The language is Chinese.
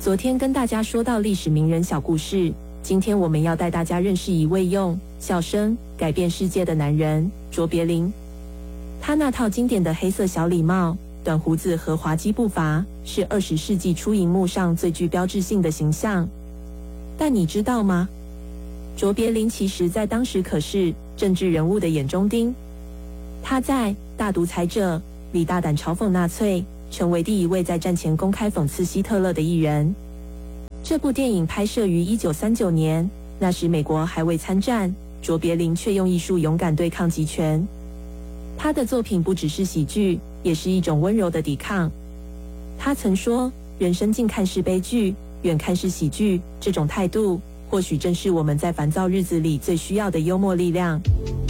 昨天跟大家说到历史名人小故事，今天我们要带大家认识一位用笑声改变世界的男人——卓别林。他那套经典的黑色小礼帽、短胡子和滑稽步伐，是20世纪初荧幕上最具标志性的形象。但你知道吗？卓别林其实在当时可是政治人物的眼中钉。他在《大独裁者》里大胆嘲讽纳粹，成为第一位在战前公开讽刺希特勒的艺人。这部电影拍摄于1939年，那时美国还未参战，卓别林却用艺术勇敢对抗极权。他的作品不只是喜剧，也是一种温柔的抵抗。他曾说：“人生近看是悲剧，远看是喜剧。”这种态度，或许正是我们在烦躁日子里最需要的幽默力量。